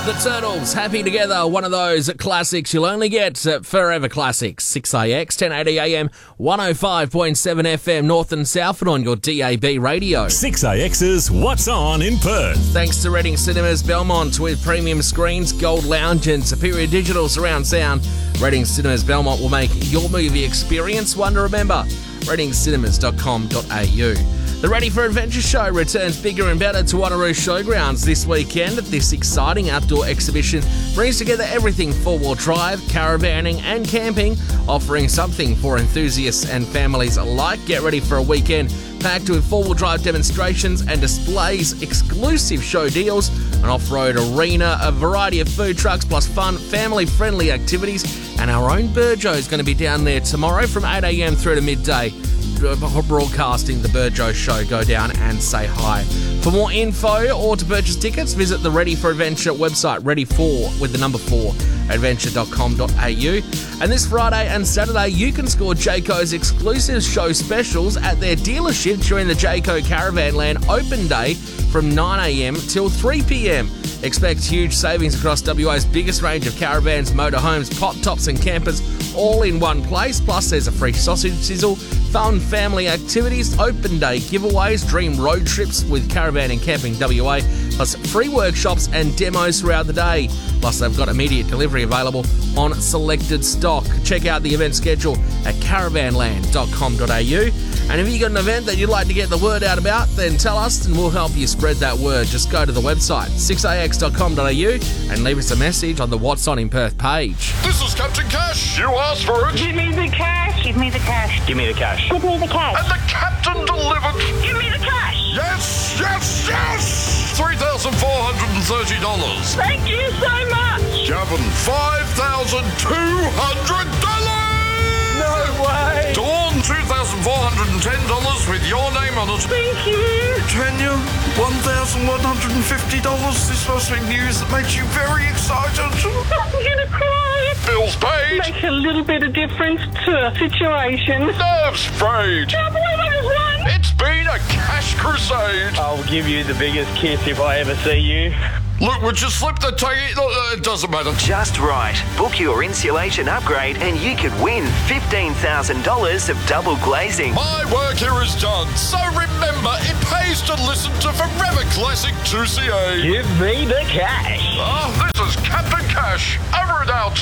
The Turtles, Happy Together, one of those classics you'll only get at Forever Classics. 6AX, 1080am, 105.7 FM, North and South, and on your DAB radio. 6AX's What's On in Perth. Thanks to Reading Cinemas Belmont with premium screens, gold lounge and superior digital surround sound. Reading Cinemas Belmont will make your movie experience one to remember. readingcinemas.com.au. The Ready for Adventure show returns bigger and better to Wanneroo Showgrounds this weekend. This exciting outdoor exhibition brings together everything four-wheel drive, caravanning and camping, offering something for enthusiasts and families alike. Get ready for a weekend packed with four-wheel drive demonstrations and displays, exclusive show deals, an off-road arena, a variety of food trucks, plus fun, family-friendly activities, and our own Burjo is going to be down there tomorrow from 8am through to midday, broadcasting the Burjo show. Go down and say hi. For more info or to purchase tickets, visit the Ready for Adventure website, ready4 with the number 4, adventure.com.au. And this Friday and Saturday, you can score Jayco's exclusive show specials at their dealership during the Jayco Caravanland Open Day from 9am till 3pm. Expect huge savings across WA's biggest range of caravans, motorhomes, pop tops and campers, all in one place. Plus, there's a free sausage sizzle, fun family activities, open day giveaways, dream road trips with Caravan and Camping WA, plus free workshops and demos throughout the day. Plus, they've got immediate delivery available on selected stock. Check out the event schedule at caravanland.com.au. And if you've got an event that you'd like to get the word out about, then tell us and we'll help you spread that word. Just go to the website, 6ax.com.au, and leave us a message on the What's On in Perth page. This is Captain Cash. You asked for it. Give me the cash. Give me the cash. Give me the cash. Give me the cash. And the captain delivered. Give me the cash. Yes, yes, yes! $3,430. Thank you so much. Gavin, $5,200. No way. Dawn, $2,410 with your name on it. Thank you. Tanya, $1,150. This must be news that makes you very excited. I'm going to cry. Bills paid. Makes a little bit of difference to a situation. Nerves frayed. Can't believe I just won. It's been a cash crusade. I'll give you the biggest kiss if I ever see you. Look, would you slip the taggy? It doesn't matter. Just right. Book your insulation upgrade and you could win $15,000 of double glazing. My work here is done. So remember, it pays to listen to Forever Classic 2CA. Give me the cash. This is Captain Cash. Over and out.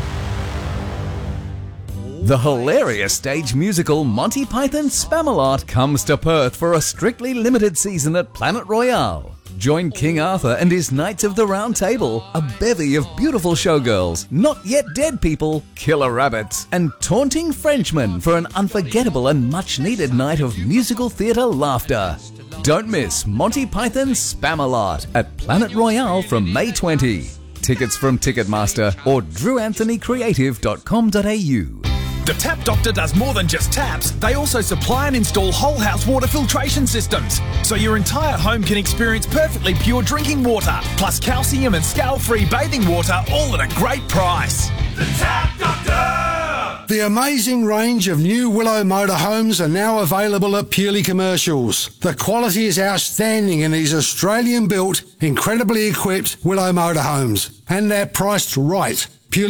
The hilarious stage musical Monty Python Spamalot comes to Perth for a strictly limited season at Planet Royale. Join King Arthur and his Knights of the Round Table, a bevy of beautiful showgirls, not yet dead people, killer rabbits, and taunting Frenchmen for an unforgettable and much-needed night of musical theatre laughter. Don't miss Monty Python Spamalot at Planet Royale from May 20. Tickets from Ticketmaster or drewanthonycreative.com.au. The Tap Doctor does more than just taps. They also supply and install whole house water filtration systems, so your entire home can experience perfectly pure drinking water, plus calcium and scale-free bathing water, all at a great price. The Tap Doctor! The amazing range of new Willow motorhomes are now available at Purely Commercials. The quality is outstanding in these Australian-built, incredibly equipped Willow motorhomes, and they're priced right.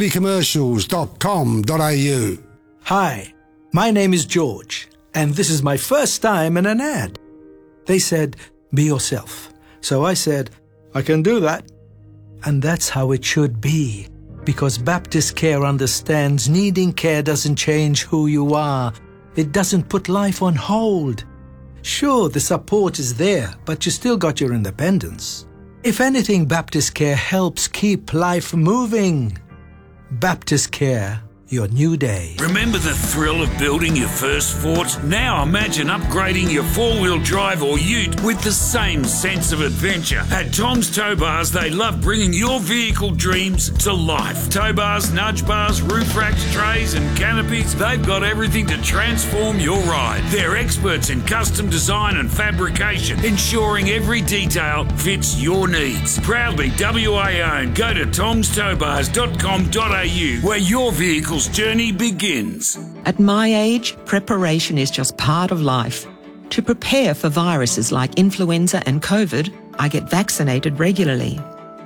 purelycommercials.com.au. Hi, my name is George, and this is my first time in an ad. They said, be yourself. So I said, I can do that. And that's how it should be, because Baptist Care understands needing care doesn't change who you are. It doesn't put life on hold. Sure, the support is there, but you still got your independence. If anything, Baptist Care helps keep life moving. Baptist Care, your new day. Remember the thrill of building your first fort? Now imagine upgrading your four-wheel drive or ute with the same sense of adventure. At Tom's Tow Bars, they love bringing your vehicle dreams to life. Tow bars, nudge bars, roof racks, trays and canopies, they've got everything to transform your ride. They're experts in custom design and fabrication, ensuring every detail fits your needs. Proudly WA owned. Go to tomstowbars.com.au where your vehicle's journey begins. At my age, preparation is just part of life. To prepare for viruses like influenza and COVID, I get vaccinated regularly.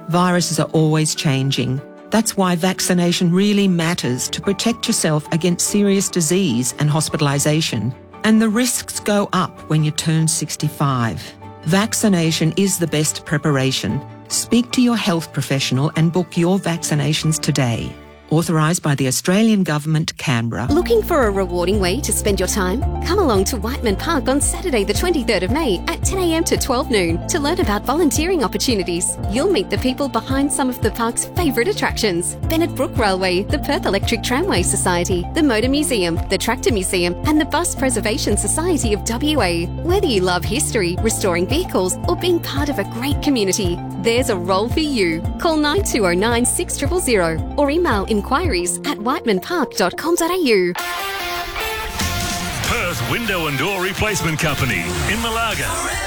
Viruses are always changing. That's why vaccination really matters to protect yourself against serious disease and hospitalisation. And the risks go up when you turn 65. Vaccination is the best preparation. Speak to your health professional and book your vaccinations today. Authorised by the Australian Government, Canberra. Looking for a rewarding way to spend your time? Come along to Whiteman Park on Saturday the 23rd of May at 10 a.m. to 12 noon to learn about volunteering opportunities. You'll meet the people behind some of the park's favourite attractions: Bennett Brook Railway, the Perth Electric Tramway Society, the Motor Museum, the Tractor Museum and the Bus Preservation Society of WA. Whether you love history, restoring vehicles or being part of a great community, there's a role for you. Call 9209 6000 or email inquiries@whitemanpark.com.au. Perth Window and Door Replacement Company in Malaga.